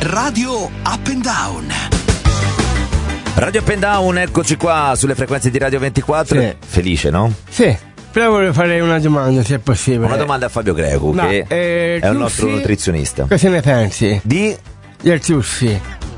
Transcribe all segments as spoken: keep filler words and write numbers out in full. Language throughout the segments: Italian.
Radio Up and Down. Radio Up and Down, eccoci qua sulle frequenze di Radio ventiquattro. Sì. Felice, no? Sì, però volevo fare una domanda, se è possibile. Una domanda a Fabio Greco, No, che eh, è un tu nostro sì, nutrizionista. Cosa ne pensi? Di... Del sushi.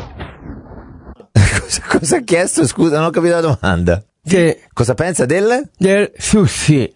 cosa, cosa ha chiesto? Scusa, non ho capito la domanda. Che Cosa pensa del... del sushi.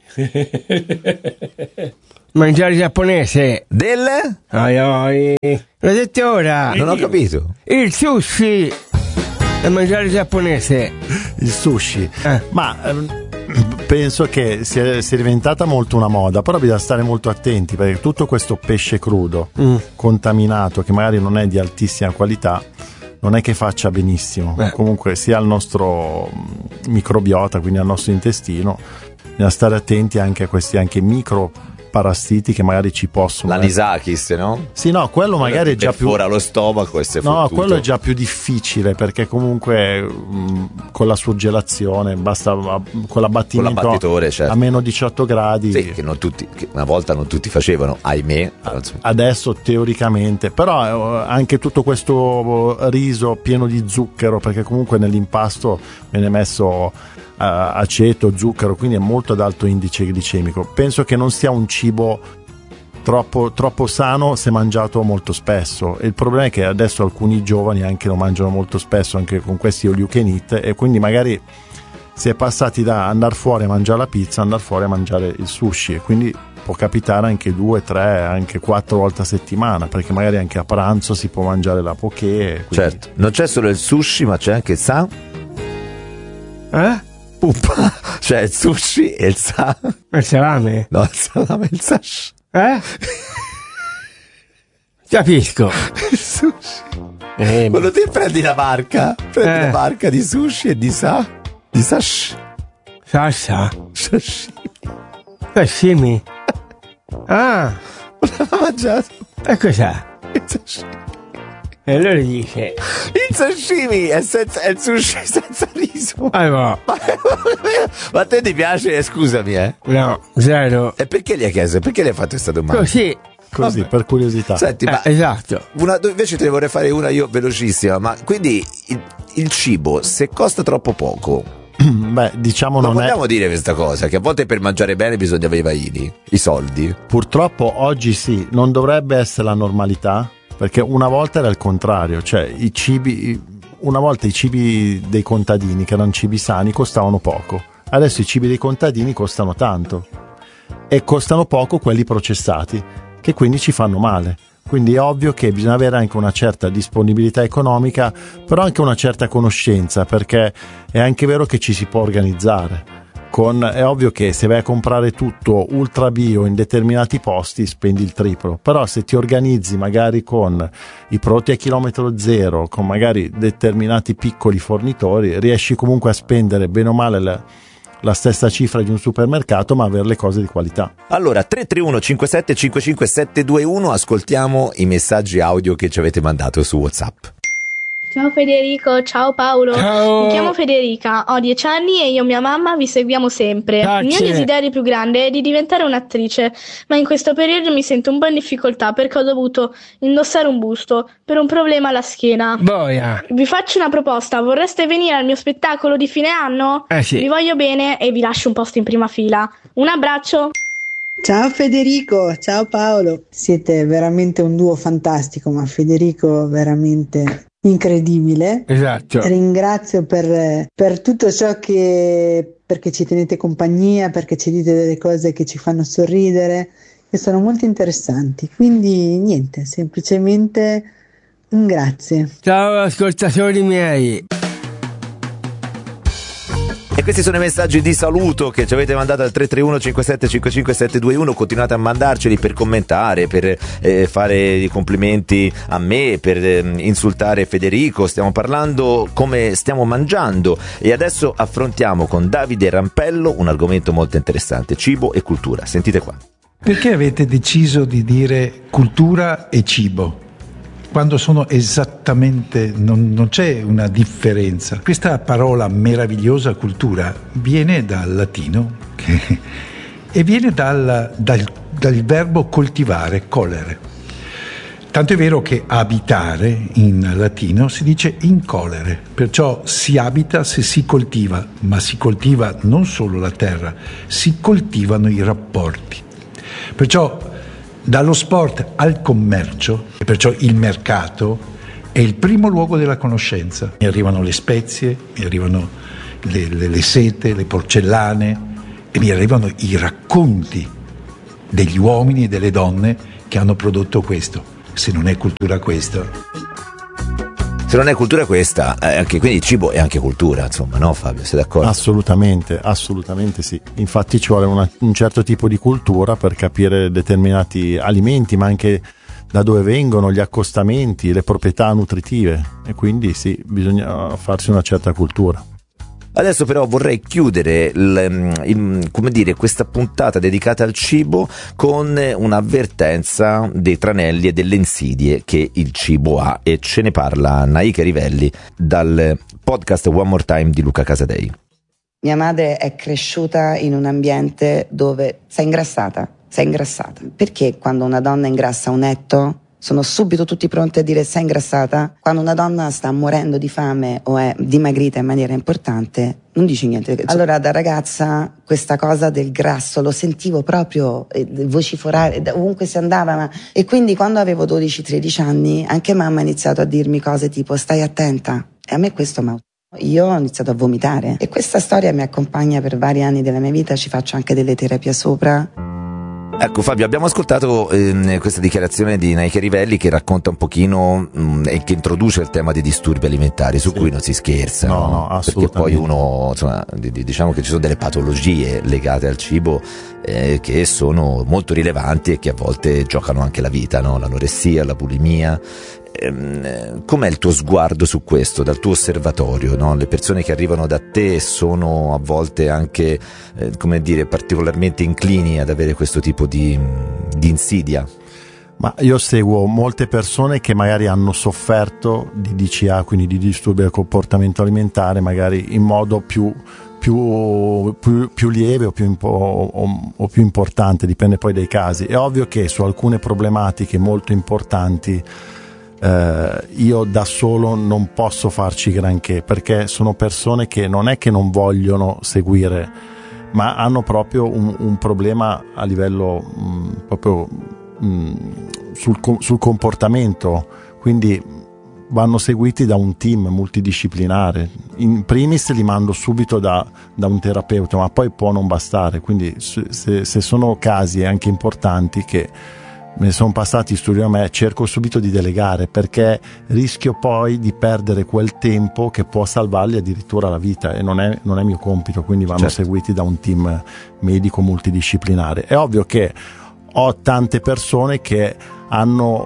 Mangiare giapponese. Del... Ai ai. L'ho detto ora. Non ho capito. Il sushi. E mangiare giapponese. Il sushi. Eh. Ma ehm, penso che sia, sia diventata molto una moda, però bisogna stare molto attenti, perché tutto questo pesce crudo, Mm. contaminato, che magari non è di altissima qualità, non è che faccia benissimo. Beh. Comunque sia al nostro mm, microbiota, quindi al nostro intestino, bisogna stare attenti anche a questi anche micro parassiti che magari ci possono... L'anisakis, no? Sì, no, quello magari è già più... Perfora lo stomaco e si è No, fottuto. quello è già più difficile, perché comunque mh, con la surgelazione basta a- con l'abbattimento Con l'abbattitore, certo. a meno diciotto gradi. Sì, che non tutti, che una volta non tutti facevano, ahimè. Però, insomma. Adesso teoricamente, però eh, anche tutto questo riso pieno di zucchero, perché comunque nell'impasto viene messo eh, aceto, zucchero, quindi è molto ad alto indice glicemico. Penso che non sia un cibo troppo, troppo sano se mangiato molto spesso, e il problema è che adesso alcuni giovani anche lo mangiano molto spesso, anche con questi all you can eat, e quindi magari si è passati da andare fuori a mangiare la pizza a andare fuori a mangiare il sushi, e quindi può capitare anche due, tre, anche quattro volte a settimana, perché magari anche a pranzo si può mangiare la poké. Quindi... Certo, non c'è solo il sushi, ma c'è anche il sa. Eh? Puppa. Cioè il sushi e il sa. Il salame? No, il salame e il sash. Eh? Capisco. Il sushi. Eh, Quando te prendi la barca, prendi Eh. la barca di sushi e di sa, di sash. salsa. Sashimi. Sashimi. Ah, Non l'aveva mangiato. e cos'è? Il sashimi. E allora dice. Il sashimi è, senza, è il sushi senza riso. Allora, Ma, ma a te ti piace? Scusami, eh. no, zero. E perché gli hai chiesto? Perché gli hai fatto questa domanda? Così. Così, Vabbè. per curiosità. Senti, ma Eh, esatto. una, invece te ne vorrei fare una io velocissima. Ma quindi il, il cibo, se costa troppo poco, Beh, diciamo non non è... vogliamo dire questa cosa, che a volte per mangiare bene bisogna avere i vaini, i soldi. Purtroppo oggi sì, non dovrebbe essere la normalità, perché una volta era il contrario, cioè i cibi, una volta i cibi dei contadini, che erano cibi sani, costavano poco. Adesso i cibi dei contadini costano tanto, e costano poco quelli processati, che quindi ci fanno male. Quindi è ovvio che bisogna avere anche una certa disponibilità economica, però anche una certa conoscenza, perché è anche vero che ci si può organizzare. Con, è ovvio che se vai a comprare tutto ultra bio in determinati posti spendi il triplo, però se ti organizzi magari con i prodotti a chilometro zero, con magari determinati piccoli fornitori, riesci comunque a spendere bene o male la, la stessa cifra di un supermercato, ma avere le cose di qualità. Allora, tre tre uno cinque sette cinque cinque sette due uno, ascoltiamo i messaggi audio che ci avete mandato su WhatsApp. Ciao Federico, ciao Paolo. Ciao. Mi chiamo Federica, ho dieci anni e io e mia mamma vi seguiamo sempre. Il mio Grazie. desiderio più grande è di diventare un'attrice, ma in questo periodo mi sento un po' in difficoltà perché ho dovuto indossare un busto per un problema alla schiena. Boia. Vi faccio una proposta, vorreste venire al mio spettacolo di fine anno? Eh sì. Vi voglio bene e vi lascio un posto in prima fila. Un abbraccio! Ciao Federico, ciao Paolo. Siete veramente un duo fantastico, ma Federico veramente incredibile. Esatto. Ringrazio per, per tutto ciò che, perché ci tenete compagnia, perché ci dite delle cose che ci fanno sorridere, che sono molto interessanti. Quindi niente, semplicemente un grazie. Ciao ascoltatori miei. E questi sono i messaggi di saluto che ci avete mandato al tre tre uno cinque sette cinque cinque sette due uno. Continuate a mandarceli per commentare, per eh, fare i complimenti a me, per eh, insultare Federico. Stiamo parlando come stiamo mangiando, e adesso affrontiamo con Davide Rampello un argomento molto interessante: cibo e cultura. Sentite qua. Perché avete deciso di dire cultura e cibo? Quando sono esattamente, non, non c'è una differenza. Questa parola meravigliosa cultura viene dal latino che, e viene dal, dal, dal verbo coltivare, colere. Tanto è vero che abitare in latino si dice incolere, perciò si abita se si coltiva, ma si coltiva non solo la terra, si coltivano i rapporti. Perciò dallo sport al commercio, e perciò il mercato, è il primo luogo della conoscenza. Mi arrivano le spezie, mi arrivano le, le, le sete, le porcellane e mi arrivano i racconti degli uomini e delle donne che hanno prodotto questo. Se non è cultura questa. Se non è cultura questa, eh, anche, quindi il cibo è anche cultura, insomma, no Fabio? Sei d'accordo? Assolutamente, assolutamente sì. Infatti ci vuole una, un certo tipo di cultura per capire determinati alimenti, ma anche da dove vengono, gli accostamenti, le proprietà nutritive, e quindi sì, bisogna farsi una certa cultura. Adesso però vorrei chiudere il, il, come dire, questa puntata dedicata al cibo con un'avvertenza dei tranelli e delle insidie che il cibo ha, e ce ne parla Naika Rivelli dal podcast One More Time di Luca Casadei. Mia madre è cresciuta in un ambiente dove sei ingrassata, sei ingrassata. Perché quando una donna ingrassa un etto sono subito tutti pronti a dire sei ingrassata? Quando una donna sta morendo di fame o è dimagrita in maniera importante, non dici niente. Allora da ragazza questa cosa del grasso lo sentivo proprio eh, vociferare ovunque si andava, ma... e quindi quando avevo dodici tredici anni anche mamma ha iniziato a dirmi cose tipo stai attenta, e a me questo mi ha... Io ho iniziato a vomitare e questa storia mi accompagna per vari anni della mia vita, ci faccio anche delle terapie sopra. Ecco Fabio, abbiamo ascoltato eh, questa dichiarazione di Naika Rivelli che racconta un pochino mh, e che introduce il tema dei disturbi alimentari, su sì. cui non si scherza, no, no? no, assolutamente. Perché poi uno, insomma, diciamo che ci sono delle patologie legate al cibo eh, che sono molto rilevanti e che a volte giocano anche la vita, no? L'anoressia, la bulimia. Com'è il tuo sguardo su questo, dal tuo osservatorio, no? Le persone che arrivano da te sono a volte anche, eh, come dire, particolarmente inclini ad avere questo tipo di, di insidia? Ma io seguo molte persone che magari hanno sofferto di D C A, quindi di disturbi del comportamento alimentare, magari in modo più Più, più, più lieve o più, impo, o, o più importante, dipende poi dai casi. È ovvio che su alcune problematiche molto importanti eh, io da solo non posso farci granché, perché sono persone che non è che non vogliono seguire, ma hanno proprio un, un problema a livello mh, proprio mh, sul, sul comportamento, quindi vanno seguiti da un team multidisciplinare. In primis li mando subito da, da un terapeuta, ma poi può non bastare, quindi se, se sono casi anche importanti che me ne sono passati studio a me, cerco subito di delegare, perché rischio poi di perdere quel tempo che può salvargli addirittura la vita, e non è, non è mio compito, quindi vanno certo. seguiti da un team medico multidisciplinare. È ovvio che ho tante persone che hanno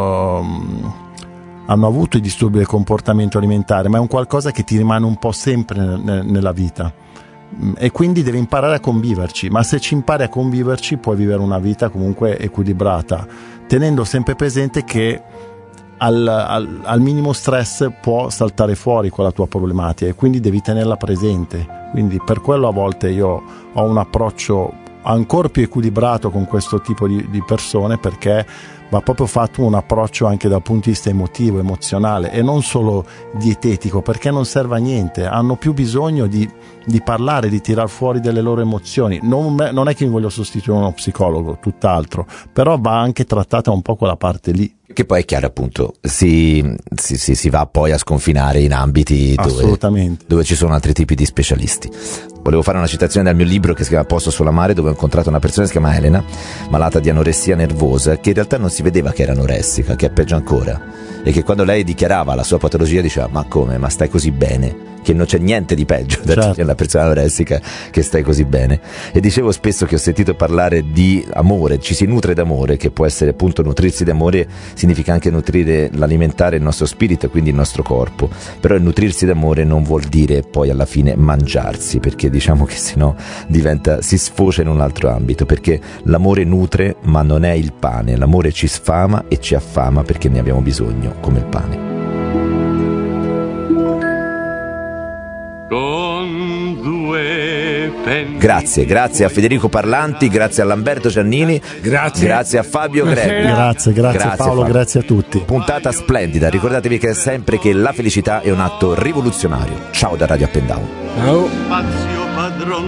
um, hanno avuto i disturbi del comportamento alimentare, ma è un qualcosa che ti rimane un po' sempre ne, nella vita, e quindi devi imparare a conviverci, ma se ci impari a conviverci puoi vivere una vita comunque equilibrata, tenendo sempre presente che al, al, al minimo stress può saltare fuori quella tua problematica, e quindi devi tenerla presente. Quindi per quello a volte io ho un approccio ancora più equilibrato con questo tipo di, di persone, perché va proprio fatto un approccio anche dal punto di vista emotivo, emozionale, e non solo dietetico, perché non serve a niente. Hanno più bisogno di, di parlare, di tirar fuori delle loro emozioni. Non, non è che mi voglio sostituire uno psicologo, tutt'altro, però va anche trattata un po' quella parte lì. Che poi è chiaro, appunto, si, si, si, si va poi a sconfinare in ambiti dove, dove ci sono altri tipi di specialisti. Volevo fare una citazione dal mio libro che si chiama Posto sulla mare, dove ho incontrato una persona che si chiama Elena, malata di anoressia nervosa, che in realtà non si vedeva che era anoressica, che è peggio ancora, e che quando lei dichiarava la sua patologia diceva: ma come, ma stai così bene? Che non c'è niente di peggio da certo. dire alla persona anoressica che stai così bene. E dicevo spesso che ho sentito parlare di amore, ci si nutre d'amore, che può essere appunto nutrirsi d'amore, significa anche nutrire l'alimentare, il nostro spirito e quindi il nostro corpo, però il nutrirsi d'amore non vuol dire poi alla fine mangiarsi, perché diciamo che sennò diventa, si sfocia in un altro ambito, perché l'amore nutre ma non è il pane, l'amore ci sfama e ci affama perché ne abbiamo bisogno come il pane. Con due Grazie, grazie a Federico Parlanti, grazie a Lamberto Giannini, Grazie. grazie a Fabio Buonasera. Greco. Grazie, grazie, Paolo, Fabio. grazie a tutti. Puntata splendida, ricordatevi che è sempre che la felicità è un atto rivoluzionario. Ciao da Radio Up and Down. Ciao. Spazio padron